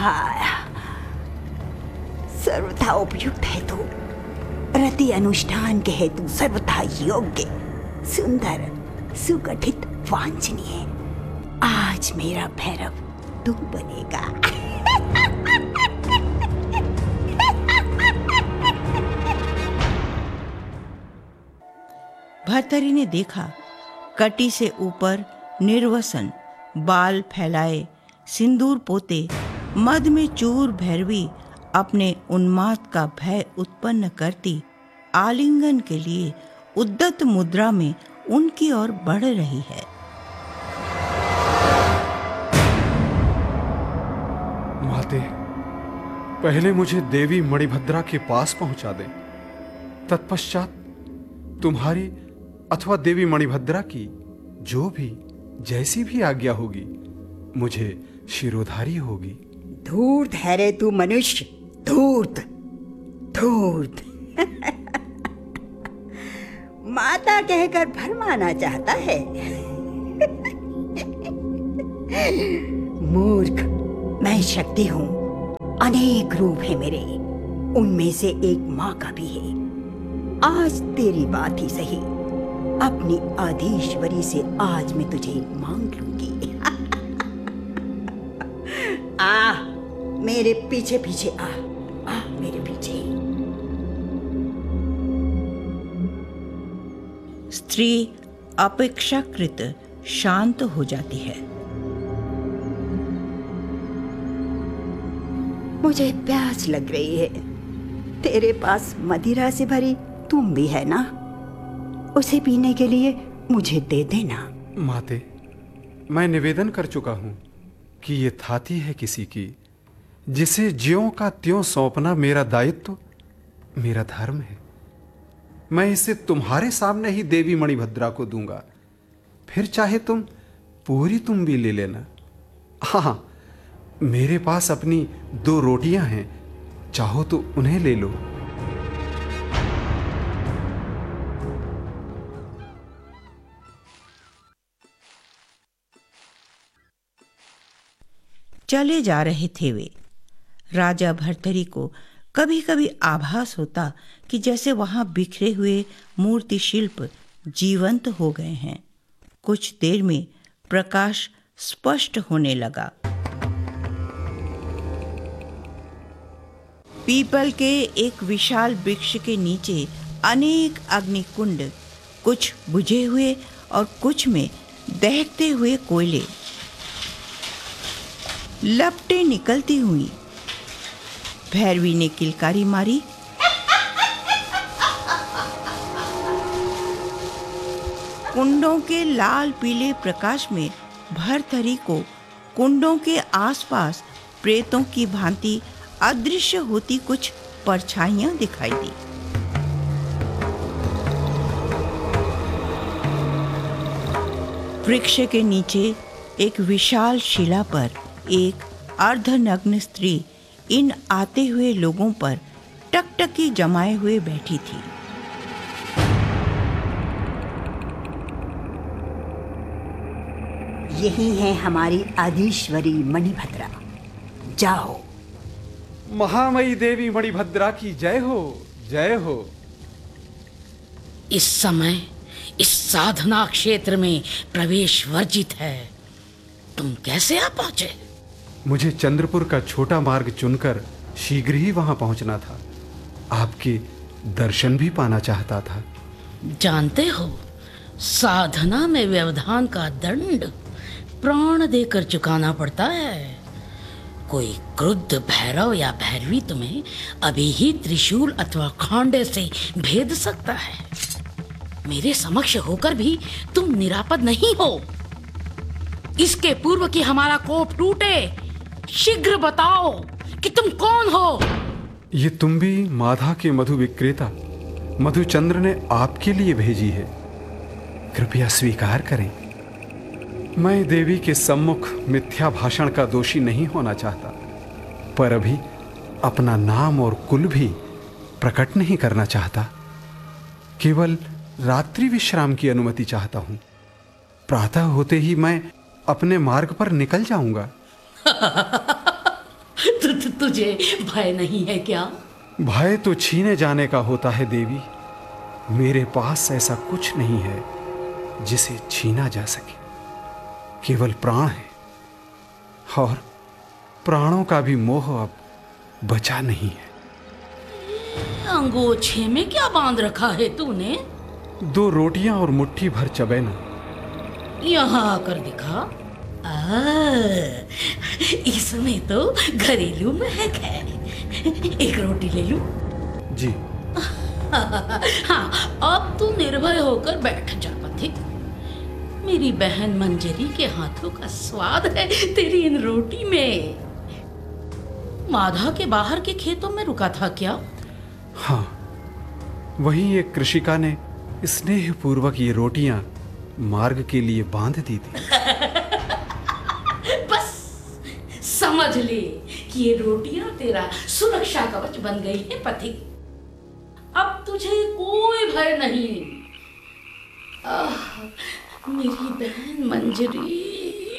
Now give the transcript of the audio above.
सर्वथा उपयुक्त है तू, रति अनुष्ठान के हेतु सर्वथा योग्य, सुंदर, सुगठित, वांछनीय। आज मेरा भैरव तू बनेगा। भर्तरी ने देखा, कटी से ऊपर निर्वसन, बाल फैलाए, सिंदूर पोते, मद में चूर भैरवी अपने उन्माद का भय उत्पन्न करती आलिंगन के लिए उद्दत मुद्रा में उनकी ओर बढ़ रही है। माते, पहले मुझे देवी मणिभद्रा के पास पहुंचा दें, तत्पश्चात तुम्हारी अथवा देवी मणिभद्रा की जो भी जैसी भी आज्ञा होगी मुझे शिरोधारी होगी। धूर्त है रे तू मनुष्य, धूर्त, धूर्त। माता कहकर भरमाना चाहता है। मूर्ख, मैं शक्ति हूं, अनेक रूप है मेरे, उनमें से एक माँ का भी है। आज तेरी बात ही सही, अपनी आधीश्वरी से आज मैं तुझे मांग लूंगी। आ, मेरे पीछे पीछे आ, मेरे पीछे। स्त्री अपेक्षाकृत शांत हो जाती है। मुझे प्यास लग रही है, तेरे पास मदिरा से भरी तुम भी है ना? उसे पीने के लिए मुझे दे देना। माते, मैं निवेदन कर चुका हूं कि ये थाती है किसी की, जिसे ज्यों का त्यों सौंपना मेरा दायित्व, मेरा धर्म है। मैं इसे तुम्हारे सामने ही देवी मणिभद्रा को दूंगा, फिर चाहे तुम पूरी तुम भी ले लेना। हाँ, मेरे पास अपनी 2 रोटियां हैं, चाहो तो उन्हें ले लो। चले जा रहे थे वे। राजा भर्तरी को कभी कभी आभास होता कि जैसे वहां बिखरे हुए मूर्ति शिल्प जीवंत हो गए हैं। कुछ देर में प्रकाश स्पष्ट होने लगा। पीपल के एक विशाल वृक्ष के नीचे अनेक अग्निकुंड, कुछ बुझे हुए और कुछ में दहकते हुए कोयले, लपटें निकलती हुई। भैरवी ने किलकारी मारी। कुंडों के लाल पीले प्रकाश में भर्तरी को कुंडों के आसपास प्रेतों की भांति अदृश्य होती कुछ परछाइयां दिखाई दी। वृक्ष के नीचे एक विशाल शिला पर एक अर्धनग्न स्त्री इन आते हुए लोगों पर टकटकी जमाए हुए बैठी थी। यही है हमारी आधीश्वरी मणिभद्रा, जाओ। महामयी देवी मणिभद्रा की जय हो, जय हो। इस समय इस साधना क्षेत्र में प्रवेश वर्जित है, तुम कैसे आ पहुंचे? मुझे चंद्रपुर का छोटा मार्ग चुनकर शीघ्र ही वहां पहुंचना था। आपके दर्शन भी पाना चाहता था। जानते हो, साधना में व्यवधान का दंड प्राण देकर चुकाना पड़ता है। कोई क्रुद्ध भैरव या भैरवी तुम्हें अभी ही त्रिशूल अथवा खांडे से भेद सकता है। मेरे समक्ष होकर भी तुम निरापद नहीं हो। इसके पूर्व कि हमारा कोप टूटे, शीघ्र बताओ कि तुम कौन हो। ये तुम भी माधा के मधु विक्रेता मधुचंद्र ने आपके लिए भेजी है, कृपया स्वीकार करें। मैं देवी के सम्मुख मिथ्या भाषण का दोषी नहीं होना चाहता, पर अभी अपना नाम और कुल भी प्रकट नहीं करना चाहता। केवल रात्रि विश्राम की अनुमति चाहता हूं। प्रातः होते ही मैं अपने मार्ग पर निकल जाऊंगा। तुझे भय नहीं है क्या? भय तो छीने जाने का होता है देवी। मेरे पास ऐसा कुछ नहीं है जिसे छीना जा सके। केवल प्राण है, और प्राणों का भी मोह अब बचा नहीं है। अंगोछे में क्या बांध रखा है तूने? 2 रोटियां और मुट्ठी भर चबेना। यहाँ आकर दिखा। इसमें तो घरेलू महक है। एक रोटी ले लूं? जी। हाँ, अब तू निर्भय होकर बैठ जा पथिक। मेरी बहन मंजरी के हाथों का स्वाद है तेरी इन रोटी में। माधा के बाहर के खेतों में रुका था क्या? हाँ, वही एक कृषिका ने स्नेहपूर्वक ये रोटियां मार्ग के लिए बांध दी थी। बस समझ ले कि ये रोटियां तेरा सुरक्षा कवच बन गई है पथिक। अब तुझे कोई भय नहीं। मेरी बहन मंजरी।